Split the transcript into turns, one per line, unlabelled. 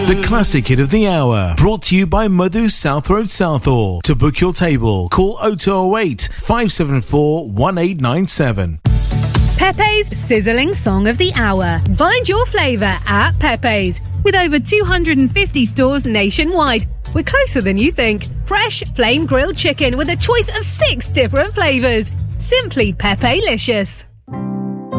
The classic hit of the hour, brought to you by Madhu South Road Southall. To book your table, call 0208 574 1897.
Pepe's Sizzling Song of the Hour. Find your flavour at Pepe's. With over 250 stores nationwide, we're closer than you think. Fresh flame grilled chicken with a choice of 6 different flavours. Simply Pepe-licious.